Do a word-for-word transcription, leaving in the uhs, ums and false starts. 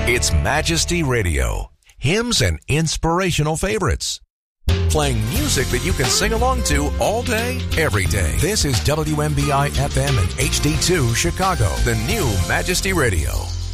It's Majesty Radio. Hymns and inspirational favorites. Playing music that you can sing along to all day, every day. This is W M B I F M and H D two Chicago, the new Majesty Radio.